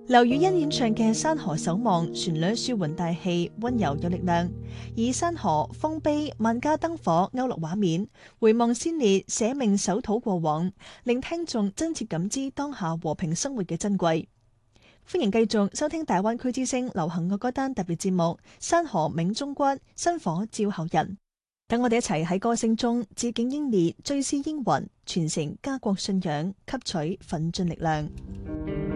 劉宇欣演唱嘅《山河守望》，旋律舒緩大氣，溫柔有力量，以山河、豐碑、萬家燈火勾勒畫面，回望先烈捨命守土過往，令聽眾真切感知當下和平生活嘅珍貴。歡迎繼續收聽大灣區之聲流行樂歌單特別節目《山河銘中骨，薪火照後人》。等我哋一齊喺歌聲中致敬英烈，追思英魂，傳承家國信仰，吸取奮進力量。